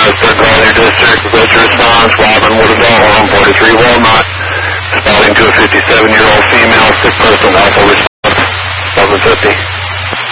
Third call in your district. What's your response? Robin Woodville, home 43 Walnut. Spotting to a 57-year-old female, sick person, also